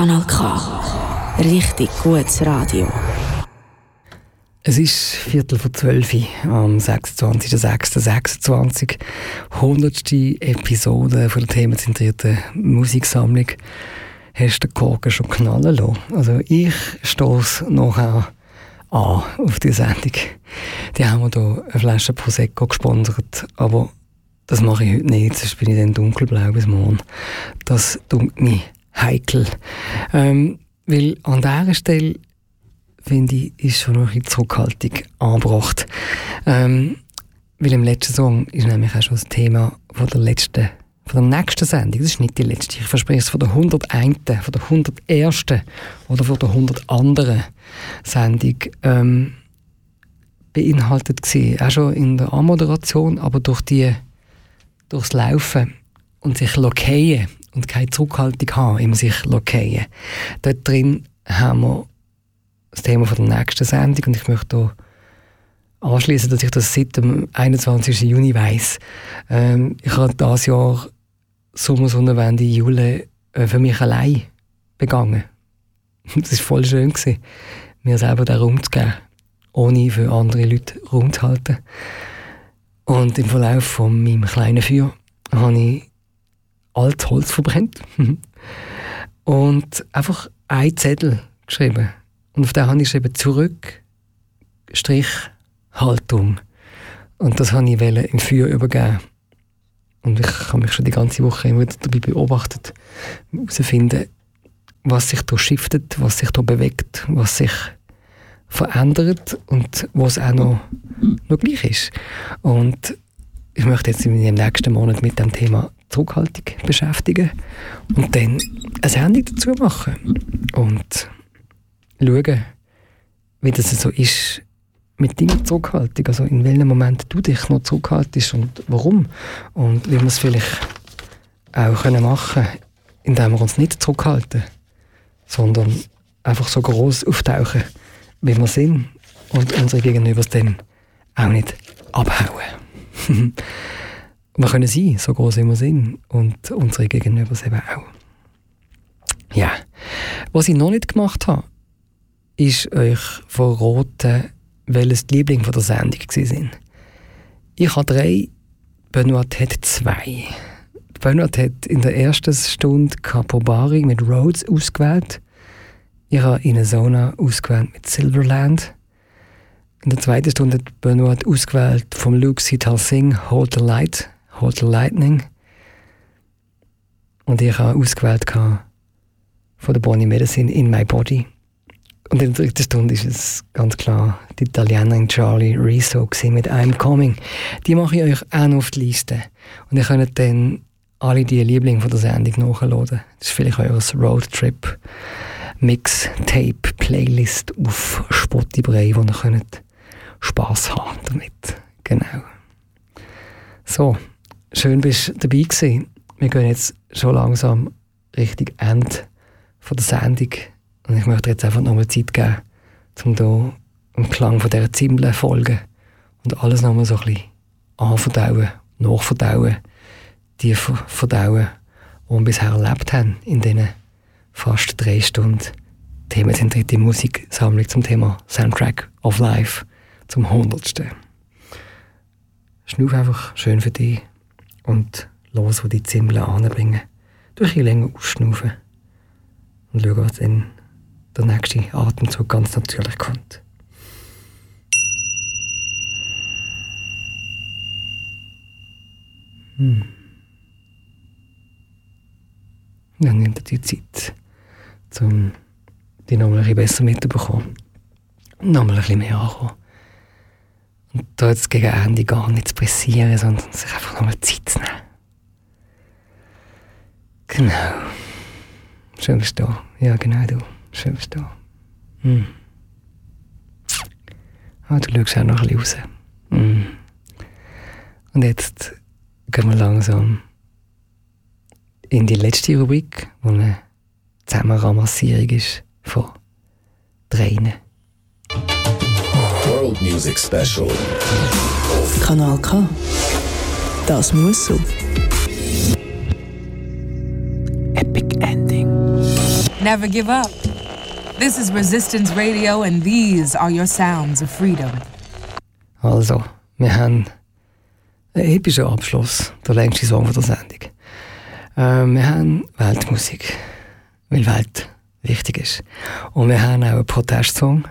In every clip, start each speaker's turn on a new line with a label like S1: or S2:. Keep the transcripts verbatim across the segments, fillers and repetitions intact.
S1: Kanal K. Richtig gutes Radio.
S2: Es ist Viertel vor zwölf am sechsundzwanzigsten sechsten sechsundzwanzig. hundertste Episode von der themenzentrierten Musiksammlung. Hast du den Korken schon knallen lassen? Also ich stoße nachher an auf die Sendung. Die haben wir hier eine Flasche Prosecco gesponsert, aber das mache ich heute nicht, sonst bin ich dann dunkelblau bis morgen. Das tut mich heikel. Ähm, weil an dieser Stelle, finde ich, ist schon noch eine Zurückhaltung angebracht. Ähm, weil im letzten Song ist nämlich auch schon das Thema von der letzten, von der nächsten Sendung. Das ist nicht die letzte, ich verspreche es, von der hunderteins., von der hundertersten oder von der hundert anderen Sendung ähm, beinhaltet gewesen. Auch schon in der Anmoderation, aber durch die, durchs Laufen und sich lockieren und keine Zurückhaltung haben im sich lockieren. Dort drin haben wir das Thema von der nächsten Sendung und ich möchte hier anschließen, dass ich das seit dem einundzwanzigsten Juni weiss. Ähm, ich habe dieses Jahr Sommersonnenwende Jule äh, für mich allein begangen. Das war voll schön gewesen, mir selber den Raum zu geben, ohne für andere Leute Raum zu halten. Und im Verlauf von meinem kleinen Feuer habe ich altes Holz verbrennt und einfach einen Zettel geschrieben. Und auf den habe ich geschrieben, zurück, Strich, Haltung. Und das wollte ich im Feuer übergeben. Und ich habe mich schon die ganze Woche immer wieder dabei beobachtet, herausfinden, was sich da shiftet, was sich da bewegt, was sich verändert und was auch noch, noch gleich ist. Und ich möchte jetzt im nächsten Monat mit dem Thema Zurückhaltung beschäftigen und dann eine Sendung dazu machen. Und schauen, wie das so ist mit deiner Zurückhaltung. Also in welchem Moment du dich noch zurückhaltest und warum. Und wie wir es vielleicht auch machen können, indem wir uns nicht zurückhalten, sondern einfach so gross auftauchen, wie wir sind und unsere Gegenüber dann auch nicht abhauen. Wir können sein, so gross wie wir sind und unsere Gegenüber eben auch. Ja, was ich noch nicht gemacht habe, ist euch verraten, welches die Lieblinge der Sendung waren. Ich habe drei, Benoit hat zwei. Benoit hat in der ersten Stunde Capo Bari mit Rhodes ausgewählt. Ich habe Inazona ausgewählt mit Silverland. In der zweiten Stunde hat Benoit ausgewählt vom Luke Sital Singh Hold the Light, Hold the Lightning. Und ich habe ausgewählt von der Bonnie Medicine In My Body. Und in der dritten Stunde ist es ganz klar die Italienerin Charlie Rizzo mit I'm Coming. Die mache ich euch auch noch auf die Liste. Und ihr könnt dann alle die Lieblinge von der Sendung nachladen. Das ist vielleicht euer Roadtrip Mixtape Playlist auf Spotify, wo ihr könnt Spass haben damit. Genau. So, schön bist du dabei gewesen. Wir gehen jetzt schon langsam Richtung Ende von der Sendung. Und ich möchte jetzt einfach nochmal Zeit geben, um hier im Klang von dieser Zimbel zu folgen und alles nochmal so ein bisschen anverdauen, nachverdauen, die verdauen, die wir bisher erlebt haben in diesen fast drei Stunden themenzentrierte Musiksammlung zum Thema Soundtrack of Life zum hundertsten. Schnuff einfach schön für dich und los, wo die Zimbel anbringen. Du ein bisschen länger ausschnaufen und schauen, was dann der nächste Atemzug ganz natürlich kommt. Hm. Dann nimmt er die Zeit, um die nochmal ein bisschen besser mitzubekommen und nochmal ein bisschen mehr ankommen. Und da jetzt gegen Ende gar nicht zu pressieren, sondern sich einfach nochmal Zeit zu nehmen. Genau. Schön bist du da. Ja, genau du. Schön bist du da. Hm. Ah, du schaust auch noch ein bisschen raus. Hm. Und jetzt gehen wir langsam in die letzte Rubrik, wo eine Zusammenramassierung ist von Tränen.
S3: World Music Special auf
S1: Kanal K. Das muss so.
S2: Epic Ending.
S4: Never give up. This is Resistance Radio and these are your sounds of freedom.
S2: Also, wir haben einen epischen Abschluss, der längste Song der Sendung. Äh, wir haben Weltmusik, weil Welt wichtig ist. Und wir haben auch einen Protestsong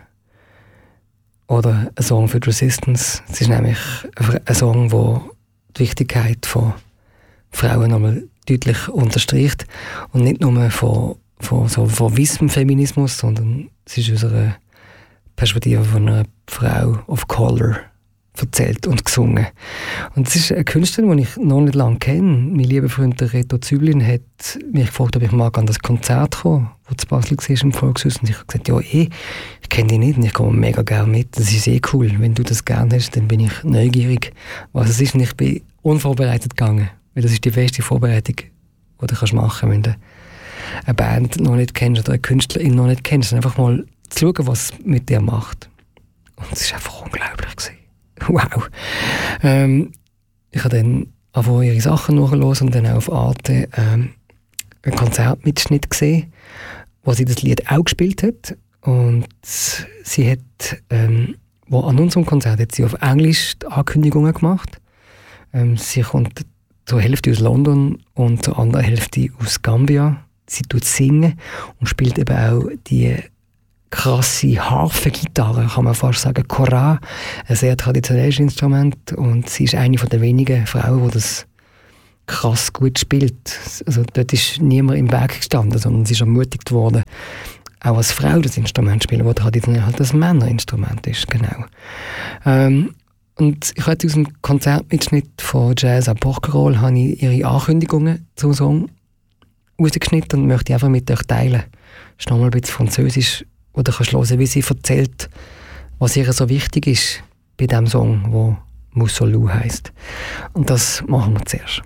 S2: oder einen Song für die Resistance. Es ist nämlich ein Song, der die Wichtigkeit von Frauen nochmal deutlich unterstreicht. Und nicht nur von, von, so, von weissem Feminismus, sondern es ist unsere Perspektive von einer Frau of Color erzählt und gesungen. Und es ist eine Künstlerin, die ich noch nicht lange kenne. Mein lieber Freund der Reto Züblin hat mich gefragt, ob ich mag an das Konzert kommen, das zu Basel war im Volkshaus. Und ich habe gesagt, ja eh, ich kenne dich nicht und ich komme mega gerne mit. Das ist eh cool. Wenn du das gerne hast, dann bin ich neugierig, was es ist. Und ich bin unvorbereitet gegangen. Weil das ist die beste Vorbereitung, die du machen kannst, wenn du eine Band noch nicht kennst oder eine Künstlerin noch nicht kennst. Einfach mal zu schauen, was es mit dir macht. Und es war einfach unglaublich gewesen. Wow. Ähm, ich habe dann angefangen, ihre Sachen nachhören und dann auch auf Arte ähm, einen Konzertmitschnitt gesehen, wo sie das Lied auch gespielt hat. Und sie hat, ähm, wo an unserem Konzert hat sie auf Englisch die Ankündigungen gemacht. Ähm, sie kommt zur Hälfte aus London und zur anderen Hälfte aus Gambia. Sie tut singen und spielt eben auch die krasse Harfengitarre, kann man fast sagen, Kora, ein sehr traditionelles Instrument, und sie ist eine der wenigen Frauen, die das krass gut spielt. Also dort ist niemand im Weg gestanden, sondern sie ist ermutigt worden, auch als Frau das Instrument zu spielen, das traditionell halt das Männerinstrument ist, genau. Ähm, und ich hatte aus dem Konzertmitschnitt von Jazz à Porquerolles habe ich ihre Ankündigungen zum Song rausgeschnitten und möchte einfach mit euch teilen. Das ist nochmal ein bisschen Französisch, wo du kannst hören, wie sie erzählt, was ihr so wichtig ist bei diesem Song, der Mussolou heisst. Und das machen wir zuerst.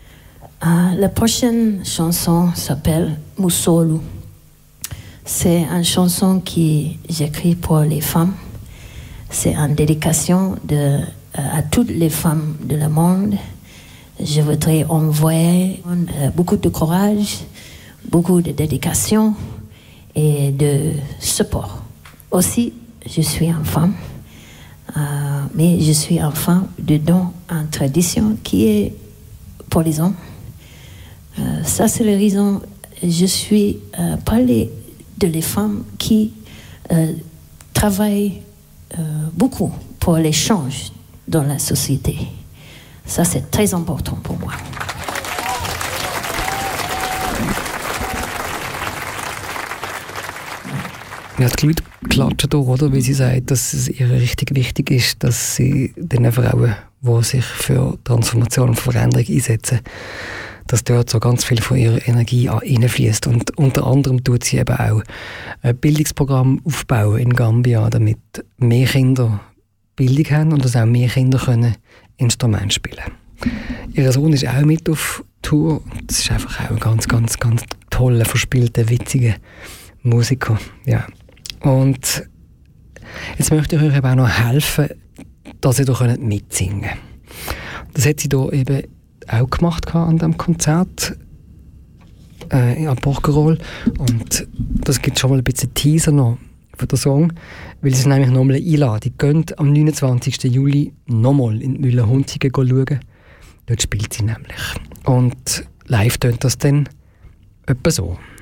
S5: Uh, la prochaine chanson s'appelle Mussolou. C'est une chanson que j'écris pour les femmes. C'est une dédication de, uh, à toutes les femmes de le monde. Je voudrais envoyer uh, beaucoup de courage, beaucoup de dédication et de support. Aussi, je suis une femme, euh, mais je suis une femme dedans une tradition qui est pour les hommes. Euh, ça, c'est la raison que je suis euh, parlé de les femmes qui euh, travaillent euh, beaucoup pour les changes dans la société. Ça, c'est très important pour moi.
S2: Ja, die Leute klatschen da, oder? Weil sie sagt, dass es ihr richtig wichtig ist, dass sie den Frauen, die sich für Transformation und Veränderung einsetzen, dass dort so ganz viel von ihrer Energie hineinfließt. Und unter anderem tut sie eben auch ein Bildungsprogramm aufbauen in Gambia, damit mehr Kinder Bildung haben und dass auch mehr Kinder können Instrumente spielen können. Ihr Sohn ist auch mit auf Tour. Das ist einfach auch ein ganz, ganz, ganz toller, verspielter, witziger Musiker. Ja. Und jetzt möchte ich euch eben auch noch helfen, dass ihr da mitsingen könnt. Das hat sie da eben auch gemacht an diesem Konzert äh, in Porquerolles. Und das gibt schon mal ein bisschen Teaser noch für den Song, weil es ist nämlich nochmal eine Einladung. Geht am neunundzwanzigsten Juli nochmal in die Mühlenhunzige schauen. Dort spielt sie nämlich. Und live tönt das dann etwa so.